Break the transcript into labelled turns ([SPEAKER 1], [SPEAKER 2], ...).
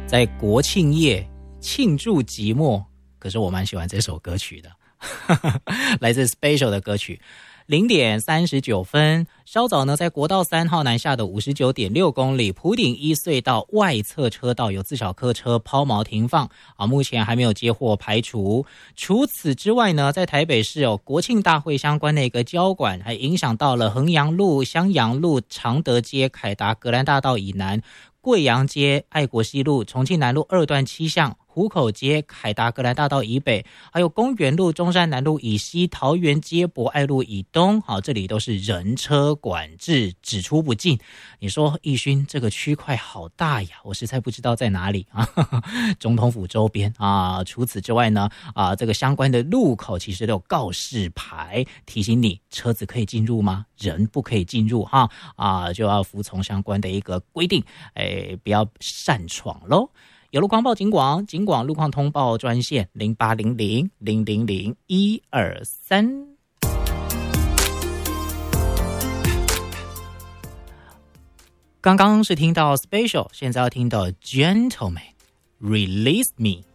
[SPEAKER 1] 在国庆夜庆祝寂寞，可是我蛮喜欢这首歌曲的，来自 Special 的歌曲。0点39分，稍早呢，在国道3号南下的 59.6 公里埔顶一隧道外侧车道有自小客车抛锚停放目前还没有接获排除。除此之外呢，在台北市国庆大会相关的一个交管还影响到了衡阳路、襄阳路、常德街、凯达格兰大道以南、贵阳街、爱国西路、重庆南路2段7巷、湖口街、凯达格兰大道以北，还有公园路、中山南路以西、桃园街、博爱路以东，好，这里都是人车管制，只出不进。你说义勋这个区块好大呀，我实在不知道在哪里啊。总统府周边啊。除此之外呢，这个相关的路口其实都有告示牌提醒你，车子可以进入吗？人不可以进入哈就要服从相关的一个规定，不要擅闯咯。有路况报警广路况通报专线0800000123。刚刚是听到 Special， 现在要听到 Gentleman Release Me。